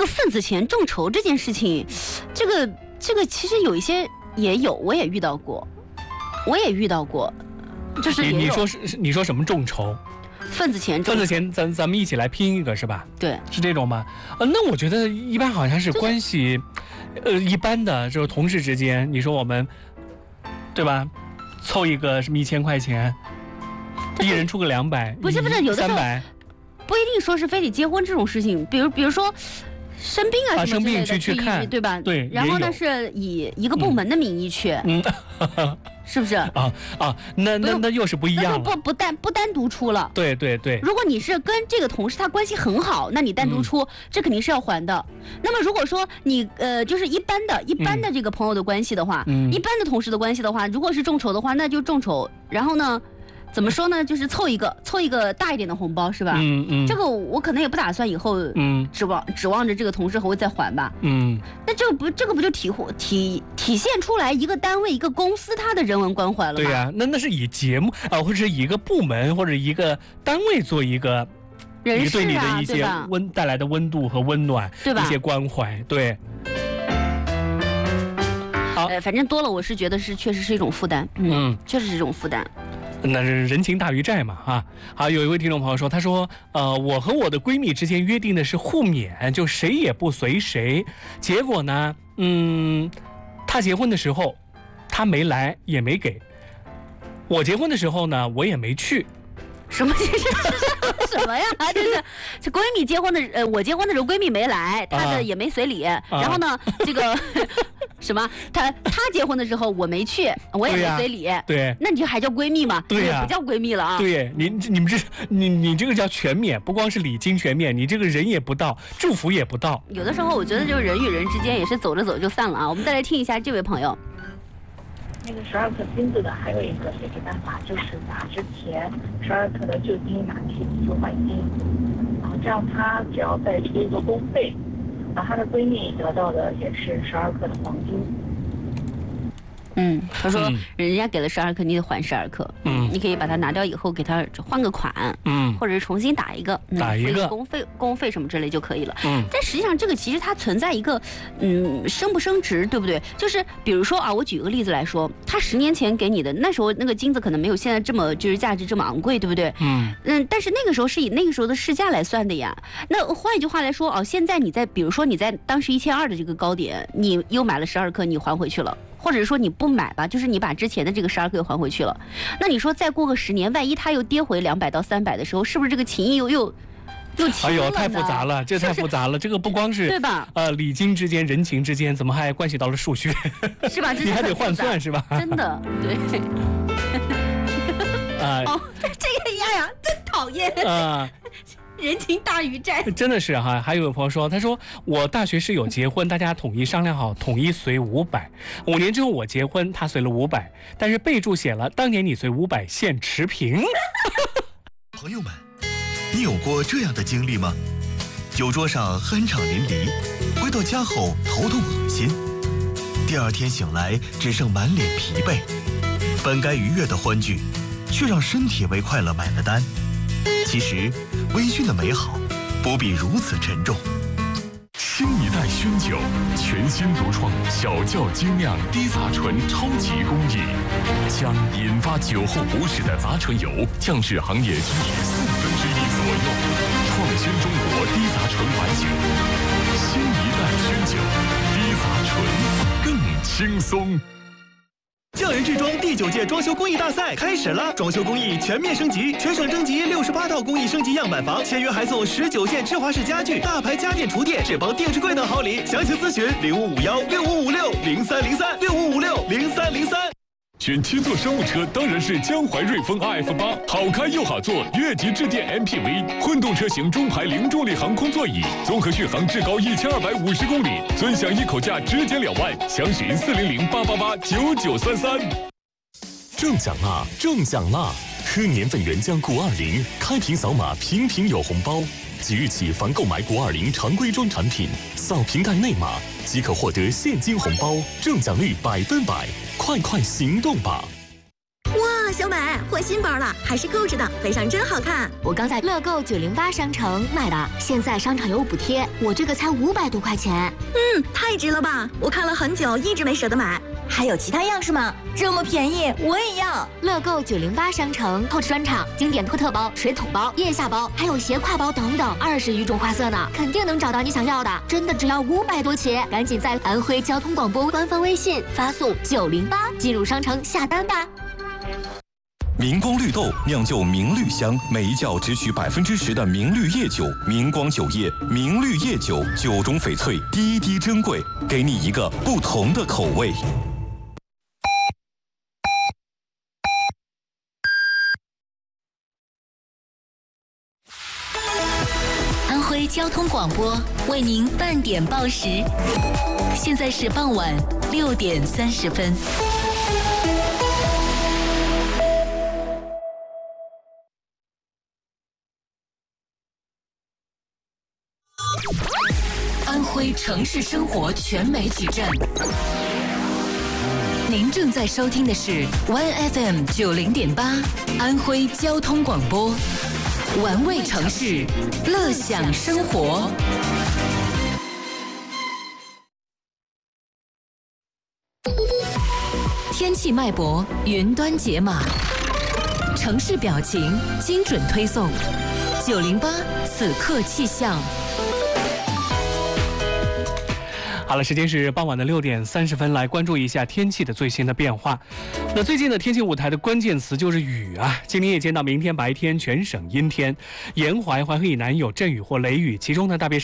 个份子钱众筹这件事情，这个其实有一些也有，我也遇到过，就是你说什么众筹？ 份子钱， 咱们一起来拼一个是吧？ 对， 是这种吗？那我觉得一般好像是关系，一般的就是同事之间，你说我们，对吧？凑一个什么1000块钱，一人出个200， 不是，有的时候 300， 不一定说是非得结婚这种事情，比如说生病啊什么之类的， 生病去看， 对吧？ 对。 然后呢是以一个部门的名义去，是不是？ 那又是不一样了。 不单独出了。 对。 如果你是跟这个同事他关系很好，那你单独出，这肯定是要还的。那么如果说你就是一般的这个朋友的关系的话，一般的同事的关系的话，如果是众筹的话，那就众筹。然后呢？怎么说呢？就是凑一个大一点的红包，是吧？这个我可能也不打算以后指望着这个同事还会再还吧。那这个不就体现出来一个单位一个公司它的人文关怀了吗？ 对呀，那是以节目或者是一个部门或者一个单位做一个人事对你的一些带来的温度和温暖， 对吧？ 一些关怀，对。好， 反正多了，我是觉得确实是一种负担，确实是一种负担。 那是人情大于债嘛，啊！好，有一位听众朋友说，他说，我和我的闺蜜之间约定的是互免，就谁也不随谁。结果呢，她结婚的时候，她没来也没给；我结婚的时候呢，我也没去。 什么什么呀？这闺蜜结婚的，我结婚的时候闺蜜没来，她的也没随礼。然后呢，这个什么，她结婚的时候我没去，我也没随礼。 对， 那你这还叫闺蜜吗？ 对呀， 不叫闺蜜了啊。 对，你这个叫全免，不光是礼金全免，你这个人也不到，祝福也不到。 有的时候我觉得就是人与人之间也是走着走就散了啊。我们再来听一下这位朋友。 那个12克金子的还有一个解决办法，就是把之前12克的旧金拿去做换金，然后这样她只要再出一个公费，然后她的闺蜜得到的也是12克的黄金。 他说人家给了12克，你得还12克。你可以把它拿掉以后给他换个款，或者是重新打一个公费什么之类就可以了。但实际上这个其实它存在一个升不升值，对不对？就是比如说啊，我举个例子来说，他10年前给你的那时候那个金子可能没有现在这么就是价值这么昂贵，对不对？但是那个时候是以那个时候的市价来算的呀。那换一句话来说现在比如说你在当时1200的这个高点，你又买了12克，你还回去了。或者说你不买吧，就是你把之前的这个12克又还回去了。那你说再过个10年，万一它又跌回200到300的时候，是不是这个情谊又轻了呢？ 哎呦，太复杂了，这太复杂了。这个不光是对吧？ 礼金之间、人情之间，怎么还关系到了数学？ 是吧？ 你还得换算是吧？ 真的，对。这个呀，真讨厌啊！人情大于债， 真的是哈。还有朋友说，他说我大学室友结婚，大家统一商量好，统一随500，5年之后我结婚，他随了500，但是备注写了当年你随500，现持平。 朋友们，你有过这样的经历吗？酒桌上酣畅淋漓，回到家后头痛恶心，第二天醒来只剩满脸疲惫，本该愉悦的欢聚，却让身体为快乐买了单。其实微醺的美好不必如此沉重。 新一代熏酒，全新独创小窖精酿低杂醇超级工艺，将引发酒后不适的杂醇油降至行业均值1/4左右，创新中国低杂醇白酒。新一代熏酒，低杂醇更轻松。 匠人制装第9届装修工艺大赛开始了，装修工艺全面升级，全省征集68套工艺升级样板房，签约还送19件芝华士家具、大牌家电厨电、智邦电视柜等好礼。详情咨询65516556030365560303。 选七座商务车当然是江淮瑞风 RF8，好开又好坐，越级致电 MPV， 混动车型中排零重力航空座椅，综合续航至高1250公里，尊享一口价直减2万，详询40088889933。中奖啦！中奖啦！喝年份原浆谷20，开瓶扫码瓶瓶有红包。即日起，凡购买谷20常规装产品，扫瓶盖内码即可获得现金红包，中奖率100%，快行动吧！ 哇，小满， 货新包了，还是购置的，背上真好看。 我刚在乐购908商城买的，现在商场有补贴，我这个才500多块钱。 太值了吧！我看了很久，一直没舍得买。 还有其他样式吗？这么便宜，我也要！ 乐购908商城Coach专场经典托特包、水桶包、腋下包，还有斜挎包等等，20余种花色呢，肯定能找到你想要的。真的只要500多起，赶紧在安徽交通广播官方微信发送908进入商城下单吧。 明光绿豆酿就明绿香，每一窖只取10%的明绿叶酒。明光酒业明绿叶酒，酒中翡翠，滴滴珍贵，给你一个不同的口味。 安徽交通广播为您半点报时，现在是傍晚6点30分。安徽城市生活全媒体站，您正在收听的是 OneFM 90.8安徽交通广播，玩味城市，乐享生活。天气脉搏，云端解码，城市表情，精准推送。908此刻气象。 好了，时间是傍晚的6点30分，来关注一下天气的最新的变化。那最近的天气舞台的关键词就是雨啊。今天夜间到明天白天全省阴天，沿淮淮河以南有阵雨或雷雨，其中呢大别山